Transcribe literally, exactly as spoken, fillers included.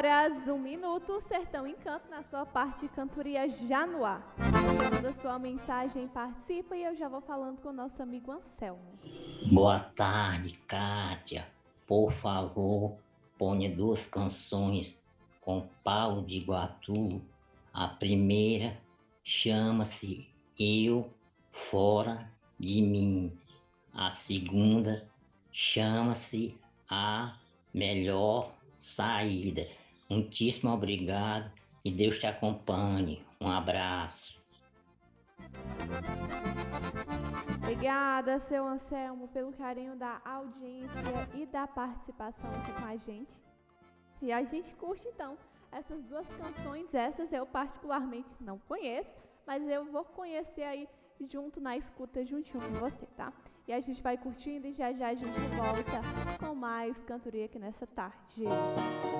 horas, um minuto, Sertão em Canto, na sua parte de cantoria já no ar. Manda sua mensagem, participa e eu já vou falando com o nosso amigo Anselmo. Boa tarde, Kátia. Por favor, ponha duas canções com Paulo de Iguatu. A primeira chama-se Eu Fora de Mim. A segunda chama-se A Melhor Saída. Muitíssimo obrigado e Deus te acompanhe. Um abraço. Obrigada, seu Anselmo, pelo carinho da audiência e da participação aqui com a gente. E a gente curte então essas duas canções. Essas eu particularmente não conheço, mas eu vou conhecer aí junto na escuta, juntinho com você, tá? E a gente vai curtindo e já já a gente volta com mais cantoria aqui nessa tarde.